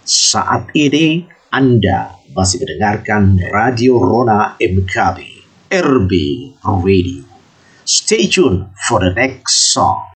Saat ini Anda masih mendengarkan Radio Rona MKB, RB Radio. Stay tuned for the next song.